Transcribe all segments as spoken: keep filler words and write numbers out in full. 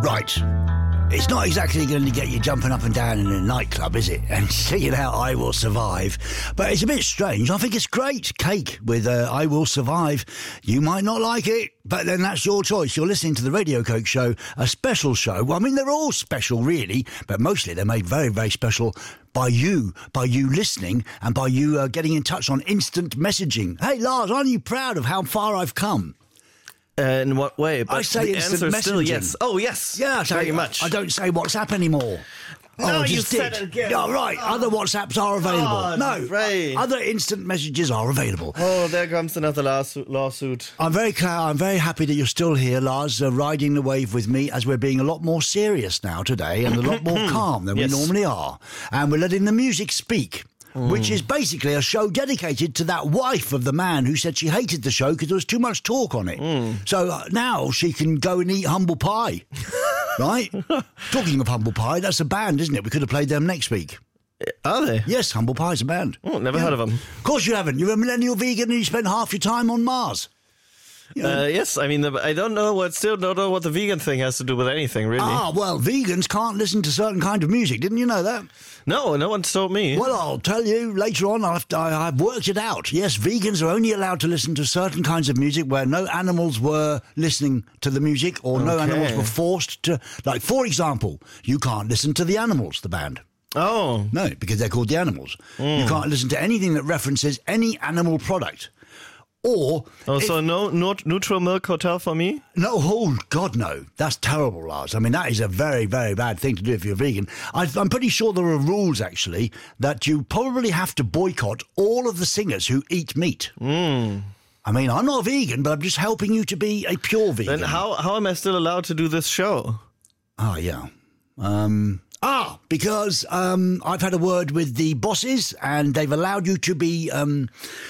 Right. It's not exactly going to get you jumping up and down in a nightclub, is it? And singing out I Will Survive. But it's a bit strange. I think it's great. Cake with uh, I Will Survive. You might not like it, but then that's your choice. You're listening to the Radio Coke Show, a special show. Well, I mean, they're all special, really, but mostly they're made very, very special by you, by you listening, and by you uh, getting in touch on instant messaging. Hey, Lars, aren't you proud of how far I've come? Uh, in what way? But I say the instant answer is still messaging. yes. Oh, yes. Yeah, I say, very much. I don't say WhatsApp anymore. No, oh, I you just said did. it again. Yeah, right. Oh. Other WhatsApps are available. Oh, no, right. other instant messages are available. Oh, there comes another lawsuit. lawsuit. I'm very glad. I'm very happy that you're still here, Lars, uh, riding the wave with me, as we're being a lot more serious now today and a lot more calm than Yes. we normally are, and we're letting the music speak. Mm. Which is basically a show dedicated to that wife of the man who said she hated the show because there was too much talk on it. Mm. So uh, now she can go and eat humble pie, right? Talking of humble pie, that's a band, isn't it? We could have played them next week. Are they? Yes, Humble Pie's a band. Oh, never yeah. heard of them. Of course you haven't. You're a millennial vegan and you spend half your time on Mars. You know? Uh, yes, I mean, the, I don't know what, still don't know what the vegan thing has to do with anything, really. Ah, well, vegans can't listen to certain kind of music. Didn't you know that? No, no one's told me. Well, I'll tell you later on. I've, I, I've worked it out. Yes, vegans are only allowed to listen to certain kinds of music where no animals were listening to the music or no Okay. animals were forced to. Like, for example, you can't listen to the Animals, the band. Oh. No, because they're called the Animals. Mm. You can't listen to anything that references any animal product. Or... Oh, if, so no, no neutral milk hotel for me? No, oh, God, no. That's terrible, Lars. I mean, that is a very, very bad thing to do if you're vegan. I, I'm pretty sure there are rules, actually, that you probably have to boycott all of the singers who eat meat. Mm. I mean, I'm not a vegan, but I'm just helping you to be a pure vegan. Then how, how am I still allowed to do this show? Oh, yeah. Um... Ah, because um, I've had a word with the bosses and they've allowed you to be um,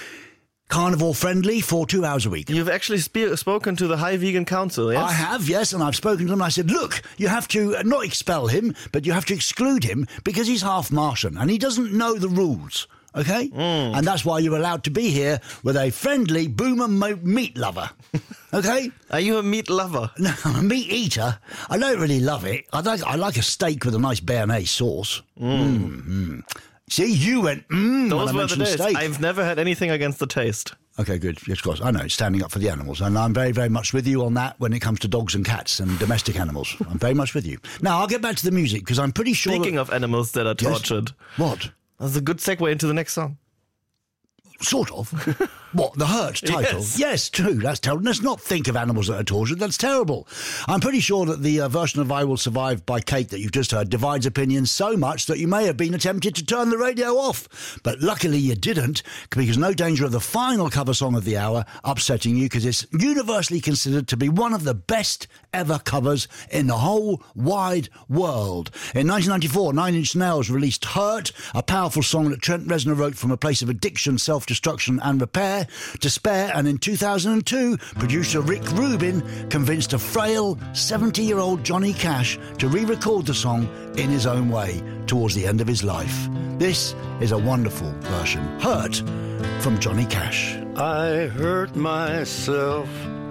carnivore friendly for two hours a week. You've actually spe- spoken to the High Vegan Council, yes? I have, yes, and I've spoken to them. I said, look, you have to uh, not expel him, but you have to exclude him because he's half Martian and he doesn't know the rules. Okay? Mm. And that's why you're allowed to be here with a friendly boomer mo- meat lover. Okay? Are you a meat lover? No, I'm a meat eater. I don't really love it. I like I like a steak with a nice béarnaise sauce. Mm. Mm-hmm. See, you went, mmm, Those when I were the mentioned days. steak. I've never had anything against the taste. Okay, good. Yes, of course. I know, it's standing up for the animals. And I'm very, very much with you on that when it comes to dogs and cats and domestic animals. I'm very much with you. Now, I'll get back to the music because I'm pretty sure... Speaking that, of animals that are tortured. Yes, what? That's a good segue into the next song. Sort of. What, the Hurt title? Yes, yes true. That's terrible. Let's not think of animals that are tortured. That's terrible. I'm pretty sure that the uh, version of I Will Survive by Cake that you've just heard divides opinions so much that you may have been tempted to turn the radio off. But luckily you didn't, because no danger of the final cover song of the hour upsetting you, because it's universally considered to be one of the best ever covers in the whole wide world. In nineteen ninety-four, Nine Inch Nails released Hurt, a powerful song that Trent Reznor wrote from a place of addiction, self-destruction and repair, despair, and in two thousand two, producer Rick Rubin convinced a frail seventy-year-old Johnny Cash to re-record the song in his own way towards the end of his life. This is a wonderful version. Hurt from Johnny Cash. I hurt myself